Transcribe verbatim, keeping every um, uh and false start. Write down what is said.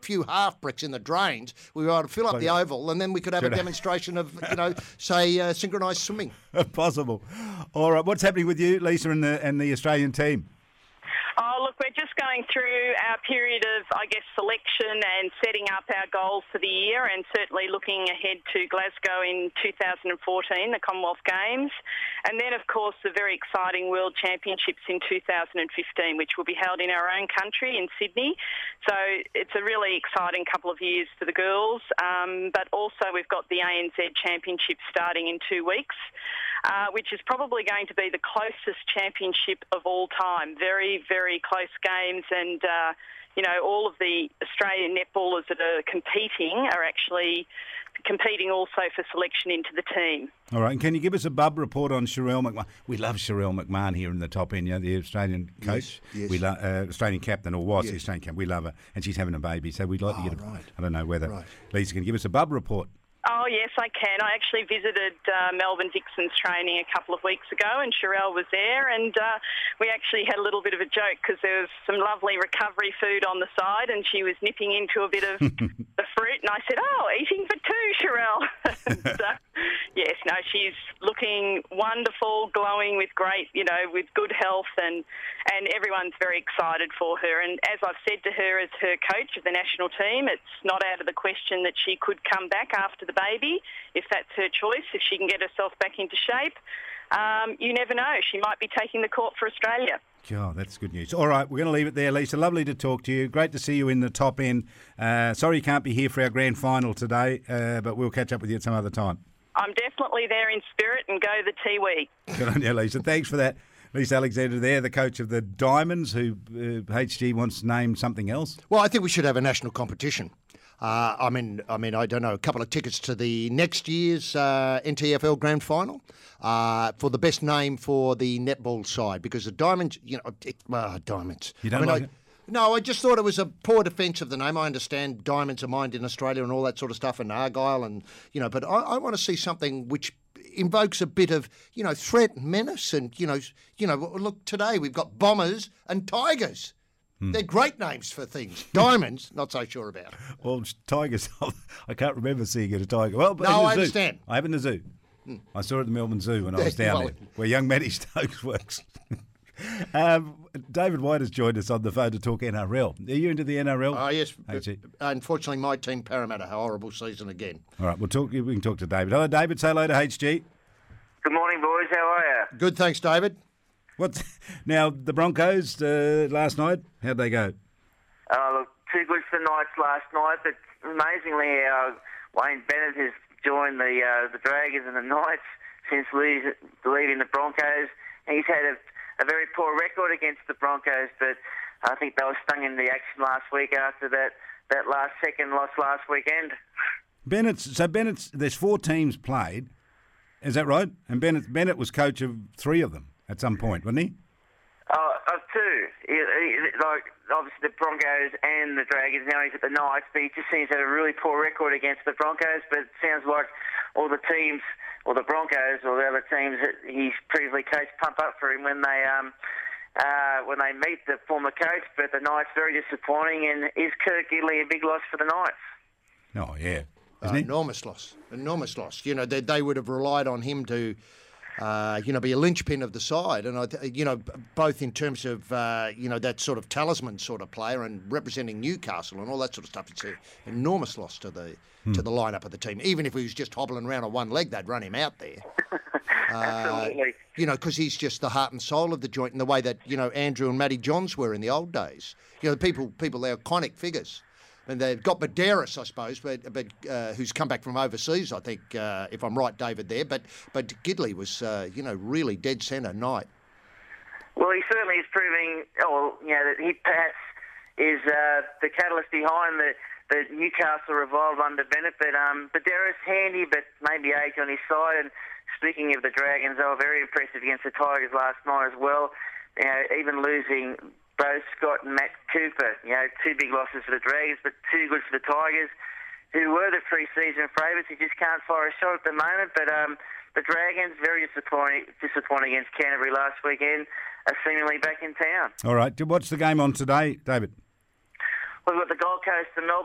few half bricks in the drains, we ought to fill up Like the a- oval, and then we could have Should a have- demonstration of, you know, say, uh, synchronised swimming. Possible. All right, what's happening with you, Lisa, and the and the Australian team? Oh, look, we're just going through our period of, I guess, selection and setting up our goals for the year, and certainly looking ahead to Glasgow in two thousand fourteen, the Commonwealth Games. And then, of course, the very exciting World Championships in two thousand fifteen, which will be held in our own country in Sydney. So it's a really exciting couple of years for the girls. Um, but also we've got the A N Z Championship starting in two weeks. Uh, which is probably going to be the closest championship of all time. Very, very close games, and, uh, you know, all of the Australian netballers that are competing are actually competing also for selection into the team. All right, and can you give us a bub report on Sherelle McMahon? We love Sherelle McMahon here in the top end, you know, the Australian coach. Yes, yes. We love uh, Australian captain, or was Yes. the Australian captain. We love her, and she's having a baby, so we'd like Oh, to get a... right. I don't know whether... Right. Lisa, can you give us a bub report? Oh, yes, I can. I actually visited uh, Melbourne Vixens training a couple of weeks ago, and Sherelle was there, and uh, we actually had a little bit of a joke because there was some lovely recovery food on the side, and she was nipping into a bit of the fruit, and I said, oh, eating for two, Sherelle. so, yes, no, she's looking wonderful, glowing with great, you know, with good health, and, and everyone's very excited for her. And as I've said to her as her coach of the national team, it's not out of the question that she could come back after the baby, if that's her choice, if she can get herself back into shape. Um, you never know. She might be taking the court for Australia. God, that's good news. All right, we're going to leave it there, Lisa. Lovely to talk to you. Great to see you in the top end. Uh, sorry you can't be here for our grand final today, uh, but we'll catch up with you at some other time. I'm definitely there in spirit, and go the Tiwi. Good on you, Lisa. Thanks for that. Lisa Alexander there, the coach of the Diamonds, who uh, H G wants to name something else. Well, I think we should have a national competition. Uh, I mean, I mean, I don't know, a couple of tickets to the next year's uh, N T F L Grand Final uh, for the best name for the netball side, because the Diamonds, you know, it, uh, Diamonds. You don't I mean, like I, it? No, I just thought it was a poor defence of the name. I understand Diamonds are mined in Australia and all that sort of stuff, and Argyle, and you know, but I, I want to see something which invokes a bit of, you know, threat and menace, and you know, you know, look, today we've got Bombers and Tigers. Hmm. They're great names for things. Diamonds, not so sure about. Well, tigers, I can't remember seeing it a tiger. Well, but No, in the I zoo. understand. I have in the zoo. I saw it at the Melbourne Zoo when I was down Well- there, where young Matty Stokes works. um, David White has joined us on the phone to talk N R L. Are you into the N R L? Oh, yes. H G? Unfortunately, my team, Parramatta, had a horrible season again. All right, we'll talk. We can talk to David. Hello, David. Say hello to H G. Good morning, boys. How are you? Good, thanks, David. What's now the Broncos uh, last night? How'd they go? Uh, look, two good for Knights last night, but amazingly, uh, Wayne Bennett has joined the uh, the Dragons and the Knights since leaving, leaving the Broncos. He's had a, a very poor record against the Broncos, but I think they were stung in the action last week after that, that last second loss last weekend. Bennett's so Bennett's. There's four teams played. Is that right? And Bennett Bennett was coach of three of them at some point, wasn't he? Oh, of two. He, he, like, obviously the Broncos and the Dragons. Now he's at the Knights, but he just seems to have a really poor record against the Broncos. But it sounds like all the teams, or the Broncos, or the other teams that he's previously coached, pump up for him when they um uh when they meet the former coach. But the Knights very disappointing, and is Kirk Gidley a big loss for the Knights? Oh yeah, Uh, enormous loss, enormous loss. You know, they, they would have relied on him to, uh, you know, be a linchpin of the side. And, I, th- you know, b- both in terms of, uh, you know, that sort of talisman sort of player and representing Newcastle and all that sort of stuff. It's an enormous loss to the Hmm. to the lineup of the team. Even if he was just hobbling around on one leg, they'd run him out there. Absolutely. Uh, you know, because he's just the heart and soul of the joint in the way that, you know, Andrew and Matty Johns were in the old days. You know, people, people, they're iconic figures. And they've got Baderis, I suppose, but, but uh, who's come back from overseas, I think, uh, if I'm right, David, there. But but Gidley was, uh, you know, really dead centre night. Well, he certainly is proving, oh, you know, that he perhaps is uh, the catalyst behind the, the Newcastle revival under Bennett. But um, Baderis handy, but maybe age on his side. And speaking of the Dragons, they were very impressive against the Tigers last night as well. You know, even losing Bo Scott and Matt Cooper, you know, two big losses for the Dragons, but two good for the Tigers, who were the pre-season favourites. He just can't fire a shot at the moment. But um, the Dragons, very disappointing, disappointing against Canterbury last weekend, are seemingly back in town. All right. What's the game on today, David? We've got the Gold Coast and Melbourne.